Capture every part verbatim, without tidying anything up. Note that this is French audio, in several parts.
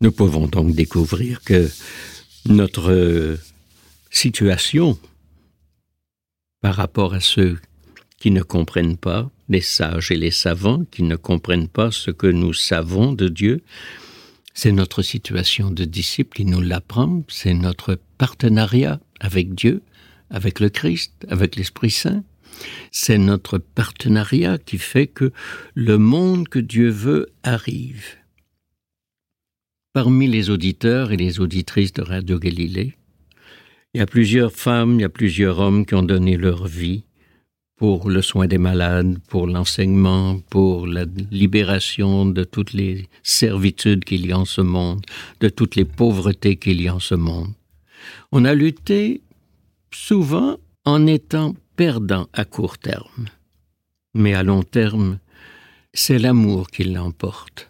Nous pouvons donc découvrir que notre situation par rapport à ceux qui ne comprennent pas, les sages et les savants qui ne comprennent pas ce que nous savons de Dieu, c'est notre situation de disciple qui nous l'apprend, c'est notre partenariat avec Dieu, avec le Christ, avec l'Esprit Saint. C'est notre partenariat qui fait que le monde que Dieu veut arrive. Parmi les auditeurs et les auditrices de Radio Galilée, il y a plusieurs femmes, il y a plusieurs hommes qui ont donné leur vie pour le soin des malades, pour l'enseignement, pour la libération de toutes les servitudes qu'il y a en ce monde, de toutes les pauvretés qu'il y a en ce monde. On a lutté souvent en étant perdant à court terme. Mais à long terme, c'est l'amour qui l'emporte.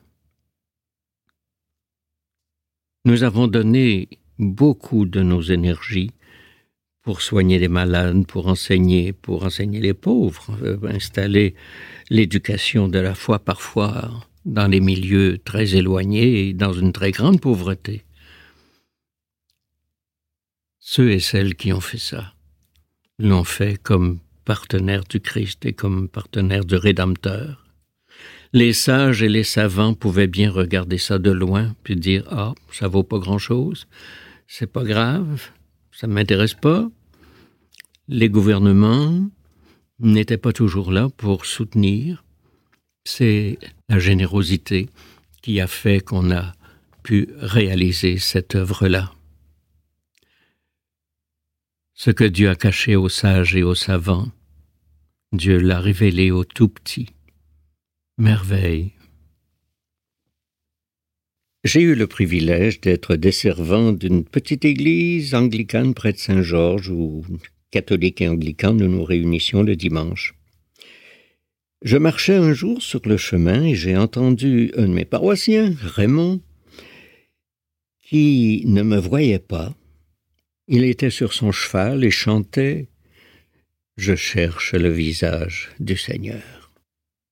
Nous avons donné beaucoup de nos énergies pour soigner les malades, pour enseigner, pour enseigner les pauvres, euh, installer l'éducation de la foi parfois dans les milieux très éloignés et dans une très grande pauvreté. Ceux et celles qui ont fait ça l'ont fait comme partenaires du Christ et comme partenaires du Rédempteur. Les sages et les savants pouvaient bien regarder ça de loin puis dire « Ah, ça vaut pas grand-chose, c'est pas grave, ça ne m'intéresse pas. » Les gouvernements n'étaient pas toujours là pour soutenir. C'est la générosité qui a fait qu'on a pu réaliser cette œuvre-là. Ce que Dieu a caché aux sages et aux savants, Dieu l'a révélé aux tout-petits. Merveille. J'ai eu le privilège d'être desservant d'une petite église anglicane près de Saint-Georges, où catholiques et anglicans nous nous réunissions le dimanche. Je marchais un jour sur le chemin et j'ai entendu un de mes paroissiens, Raymond, qui ne me voyait pas. Il était sur son cheval et chantait « Je cherche le visage du Seigneur ».